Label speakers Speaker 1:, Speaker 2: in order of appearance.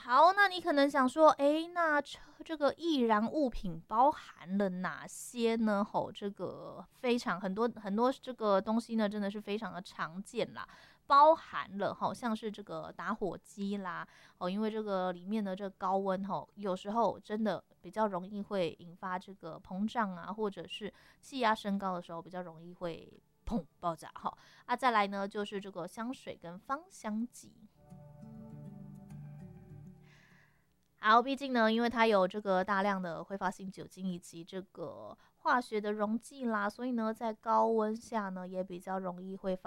Speaker 1: 好，那你可能想说，那这个易燃物品包含了哪些呢？这个非常很多很多这个东西呢，真的是非常的常见啦。包含了像是这个打火机啦，因为这个里面的这个高温有时候真的比较容易会引发这个膨胀啊，或者是气压升高的时候比较容易会砰爆炸再来呢就是这个香水跟芳香剂。好，毕竟呢，因为它有这个大量的挥发性酒精以及这个化学的溶剂啦，所以呢，在高温下呢，也比较容易会